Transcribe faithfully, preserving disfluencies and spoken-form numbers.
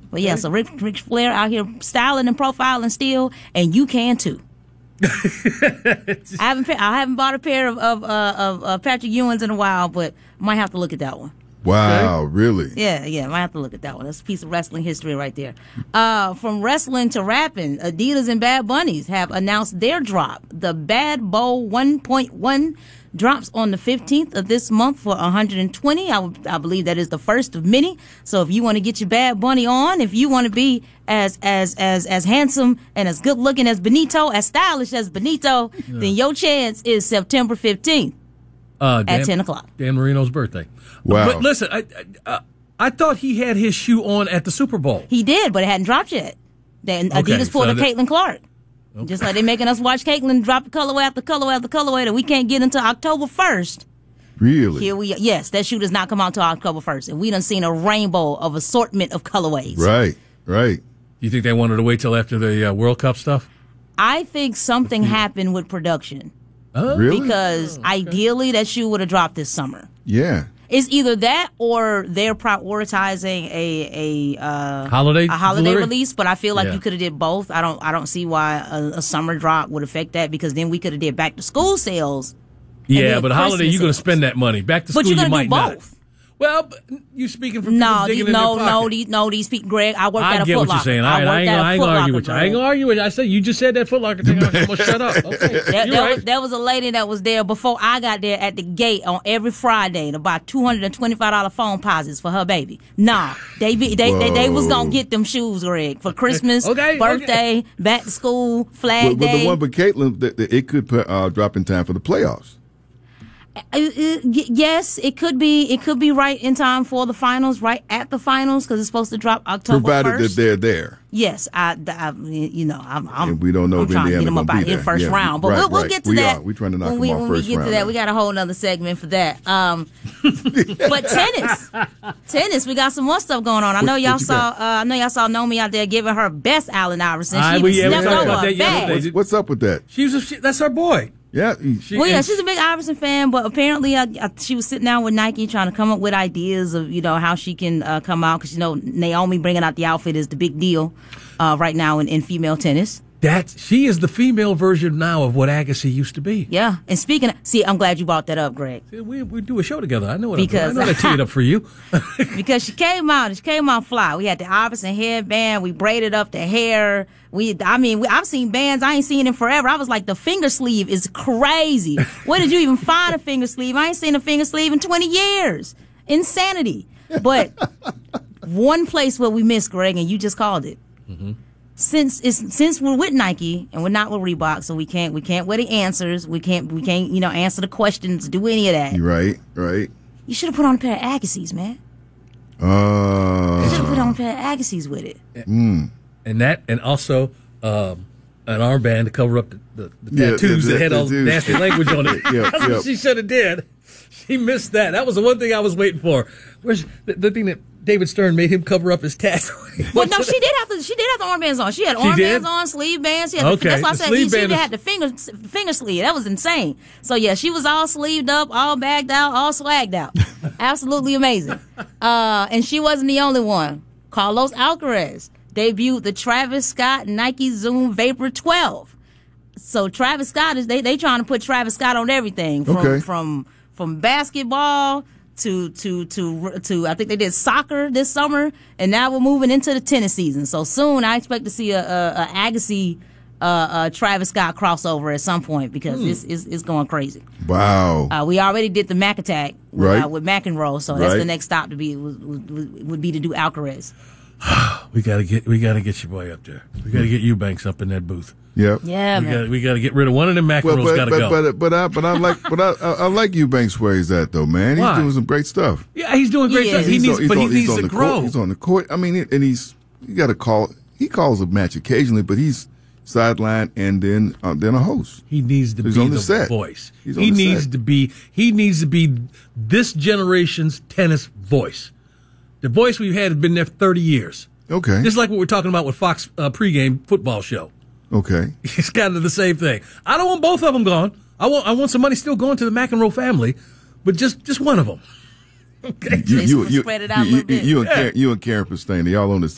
But yeah, so Rick, Rick Flair out here styling and profiling still, and you can too. I haven't I haven't bought a pair of of, uh, of uh, Patrick Ewing's in a while, but might have to look at that one. Wow, okay. Really? Yeah, yeah, might have to look at that one. That's a piece of wrestling history right there. Uh, from wrestling to rapping, Adidas and Bad Bunnies have announced their drop. The Bad Bowl one point one drops on the fifteenth of this month for one hundred twenty dollars. I, I believe that is the first of many. So if you want to get your Bad Bunny on, if you want to be as as as as handsome and as good looking as Benito, as stylish as Benito, yeah. then your chance is September fifteenth uh, at Dan, ten o'clock. Dan Marino's birthday. Wow. But listen, I, I, uh, I thought he had his shoe on at the Super Bowl. He did, but it hadn't dropped yet. Then okay, Adidas pulled so a that, Caitlin Clark. Okay. Just like they're making us watch Caitlin drop the colorway after colorway after colorway that we can't get until October first. Really? Here we Yes, that shoe does not come out until October first. And we done seen a rainbow of assortment of colorways. Right, right. You think they wanted to wait till after the uh, World Cup stuff? I think something happened with production. Oh. Really? Because oh, okay. ideally that shoe would have dropped this summer. Yeah. It's either that or they're prioritizing a a uh, holiday a holiday delivery? release. But I feel like yeah. you could have did both. I don't I don't see why a, a summer drop would affect that, because then we could have did back to school sales. Yeah, but holiday you're going to spend that money. Back to school but you're you gonna might do not. both. Well, you speaking from no, people digging these, in no, their no, pocket. these, no, these people, Greg. I worked I at a get Foot what Locker. you're saying. I, I, I ain't, I ain't gonna argue with you. I ain't gonna argue with you. I said you just said that Foot Locker thing. I'm gonna shut up. Okay, there, you're there, right. was, there was a lady that was there before I got there at the gate on every Friday to buy two hundred and twenty-five dollar phone posits for her baby. Nah, they be, they, they they was gonna get them shoes, Greg, for Christmas, okay, birthday, okay. back to school, Flag well, Day. But the one with Caitlin, the, the, it could put, uh, drop in time for the playoffs. Uh, uh, yes, it could be. It could be right in time for the finals, right at the finals, because it's supposed to drop October Provided first. that they're there. Yes, I, I you know, I'm. I'm and we don't know I'm if trying to get Indiana them up gonna out be here there. first Yeah, round, but right, we'll, we'll right. get to we that. Are. We're trying to knock when them we, off when first we get round. to that, we got a whole other segment for that. Um, but tennis, tennis, we got some more stuff going on. I know What- y'all what you saw. got? Uh, I know y'all saw Nomi out there giving her best Allen Iverson. She Ah, even we- yeah, we stepped talked over about a that bag. yesterday. What's, what's up with that? She was a, she, that's her boy. Yeah. he- She, Well, yeah, and she's a big Iverson fan, but apparently uh, uh, she was sitting down with Nike trying to come up with ideas of, you know, how she can uh, come out, because, you know, Naomi bringing out the outfit is the big deal uh, right now in, in female tennis. That she is the female version now of what Agassi used to be. Yeah, and speaking of, see, I'm glad you brought that up, Greg. See, we we do a show together. I know what Because- I'm doing. I know I teed it up for you. Because she came out, she came out fly. We had the Iverson headband, we braided up the hair. We, I mean, we, I've seen bands I ain't seen in forever. I was like, the finger sleeve is crazy. Where did you even find a finger sleeve? I ain't seen a finger sleeve in twenty years. Insanity. But one place where we missed, Greg, and you just called it. Mm-hmm. Since it's since we're with Nike and we're not with Reebok, so we can't we can't wear the answers. We can't we can't you know answer the questions, do any of that. Right, right. You should have put on a pair of Agassiz, man. Uh, You should have put on a pair of Agassiz with it. mm. And that, and also um, an armband to cover up the, the, the Yeah, tattoos the- that had the all the tattoos. nasty language on it. Yeah, That's yeah. what she should have did. She missed that. That was the one thing I was waiting for. Where's the, the thing that David Stern made him cover up his tattoo? Well, no, she did have to. She did have the armbands on. She had She armbands did? on, sleeve bands. She had Okay, the, that's why I the said sleeve she, she band is- had the finger finger sleeve. That was insane. So yeah, she was all sleeved up, all bagged out, all swagged out. Absolutely amazing. Uh, and she wasn't the only one. Carlos Alcaraz debuted the Travis Scott Nike Zoom Vapor twelve. So Travis Scott is they they trying to put Travis Scott on everything from Okay. from from basketball to to to to I think they did soccer this summer, and now we're moving into the tennis season. So soon I expect to see a, a, a Agassi uh, uh, Travis Scott crossover at some point, because it's, it's it's going crazy. Wow. Uh, we already did the Mac Attack with, Right. uh, with McEnroe, so that's Right. the next stop to be would, would, would be to do Alcaraz. we gotta get we gotta get your boy up there. We gotta get Eubanks up in that booth. Yep. Yeah, We man. gotta we gotta get rid of one of them McEnroes. Well, but gotta but, go. but but I but I like but I I, I like Eubanks where he's at though, man. He's Why? doing some great stuff. yeah, he's doing great He stuff. is. He He's needs, on- he's but he on- he's needs on to the grow. Court. He's on the court. I mean, and he's you got to call. He calls a match occasionally, but he's sideline and then uh, then a host. He needs to He's be on the the set. voice. He's on he the needs set. to be. He needs to be this generation's tennis voice. The voice we've had has been there for thirty years. Okay. Just like what we're talking about with Fox uh, pregame football show. Okay. It's kind of the same thing. I don't want both of them gone. I want I want some money still going to the McEnroe family, but just just one of them. Okay. You you Just you spread it out a you, little bit. you, you and Yeah. Karen, you and Karen Pastane, they all on the